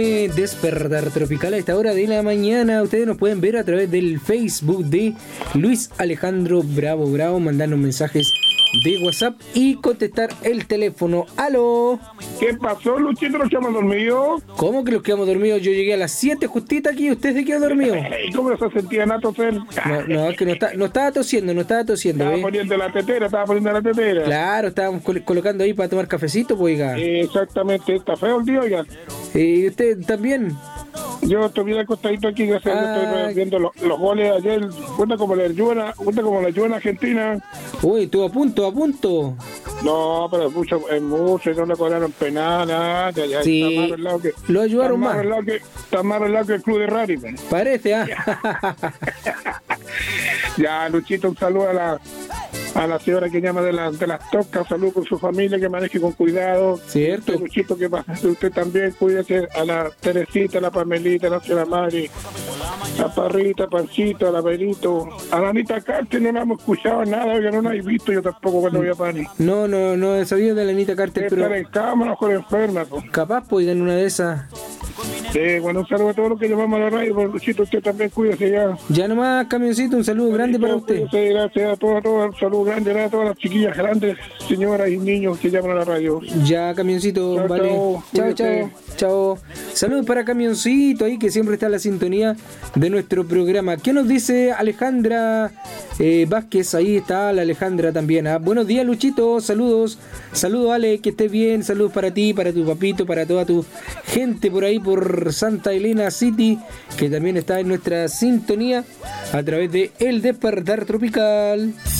Despertar Tropical a esta hora de la mañana. Ustedes nos pueden ver a través del Facebook de Luis Alejandro Bravo, mandarnos mensajes de WhatsApp y contestar el teléfono. ¡Aló! ¿Qué pasó, Luchito? ¿Nos quedamos dormidos? ¿Cómo que los quedamos dormidos? Yo llegué a las 7 justita aquí y usted se quedó dormido. ¿Y cómo se sentía Nato Fer? No, es que no estaba tosiendo. Estaba poniendo la tetera. Claro, estábamos colocando ahí para tomar cafecito, pues, oiga. Exactamente, está feo el día, oiga. ¿Y usted también? Yo estoy bien acostadito aquí, gracias a Dios, estoy viendo los goles ayer, cuenta como la ayuda Argentina. Uy, estuvo a punto. No, pero es mucho, no le cobraron penal, nada, ya sí, está más arreglado que... lo ayudaron más. Está más arreglado que el club de rally. Parece, Ya, Luchito, un saludo a la señora que llama de las tocas, saludo con su familia, que maneje con cuidado. Cierto. Luchito, que pasa, usted también, cuídese, a la Teresita, a la Pamelita, a la señora Mari, a Parrita, Pancito, a la Benito, a la Anita Carter, no la hemos escuchado nada, oiga, no la he visto yo tampoco cuando voy a Pani. No he sabido de la Anita Carter, pero... estar en cama, mejor enferma, pues. Capaz, pues, en una de esas... Bueno, un saludo a todos los que llamamos a la radio, por Luchito, usted también cuídese ya. Ya nomás, camioncito, un saludo grande para usted. Gracias a todos, un saludo grande a todas las chiquillas grandes, señoras y niños que llaman a la radio. Ya, camioncito, chao, vale. Chao. Saludos para camioncito ahí que siempre está en la sintonía de nuestro programa. ¿Qué nos dice Alejandra Vázquez? Ahí está la Alejandra también. Buenos días, Luchito, saludos, Ale, que estés bien, saludos para ti, para tu papito, para toda tu gente por ahí, por Santa Elena City, que también está en nuestra sintonía a través de El Despertar Tropical.